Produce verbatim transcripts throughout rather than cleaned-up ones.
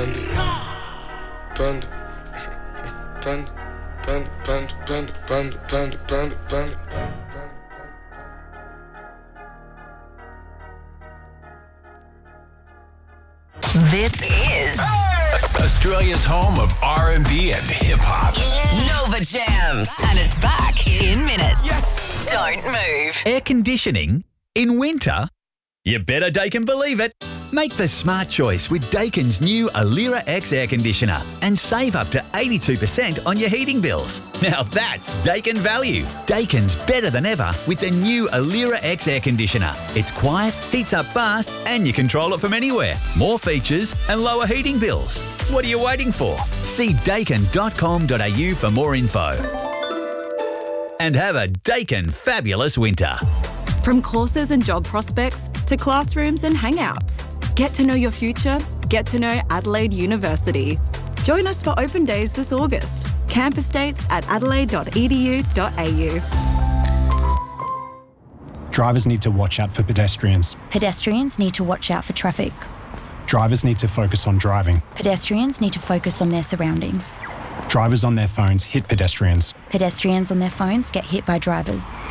Panda, panda, panda, panda, panda, panda, panda, panda, panda, panda. This is Australia's home of R and B and hip-hop. Nova Jams. And it's back in minutes. Yes! Don't move. Air conditioning in winter? You better Daikin believe it. Make the smart choice with Daikin's new Alira X air conditioner and save up to eighty-two percent on your heating bills. Now that's Daikin value. Daikin's better than ever with the new Alira X air conditioner. It's quiet, heats up fast, and you control it from anywhere. More features and lower heating bills. What are you waiting for? See daikin dot com dot a u for more info. And have a Daikin fabulous winter. From courses and job prospects to classrooms and hangouts. Get to know your future. Get to know Adelaide University. Join us for open days this August. Campus dates at adelaide dot e d u dot a u. Drivers need to watch out for pedestrians. Pedestrians need to watch out for traffic. Drivers need to focus on driving. Pedestrians need to focus on their surroundings. Drivers on their phones hit pedestrians. Pedestrians on their phones get hit by drivers.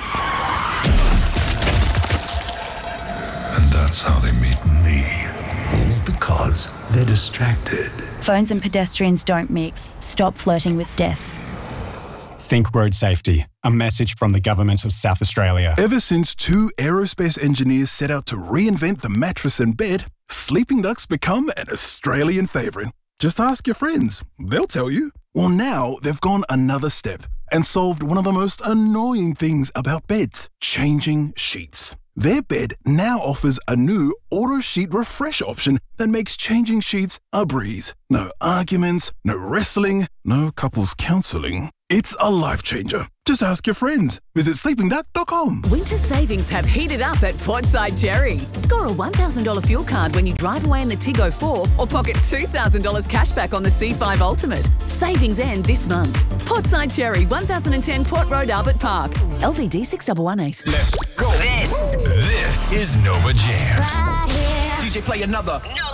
And that's how they meet me. All because they're distracted. Phones and pedestrians don't mix. Stop flirting with death. Think road safety. A message from the Government of South Australia. Ever since two aerospace engineers set out to reinvent the mattress and bed, sleeping ducks become an Australian favourite. Just ask your friends. They'll tell you. Well, now they've gone another step and solved one of the most annoying things about beds, changing sheets. Their bed now offers a new auto sheet refresh option that makes changing sheets a breeze. No arguments, no wrestling, no couples counselling. It's a life changer. Just ask your friends. Visit sleeping duck dot com. Winter savings have heated up at Portside Cherry. Score a one thousand dollars fuel card when you drive away in the Tiggo four or pocket two thousand dollars cash back on the C five Ultimate. Savings end this month. Portside Cherry, one thousand ten Port Road, Albert Park. L V D six one one eight. Let's go. This. This is Nova Jams. Right here. D J, play another. No.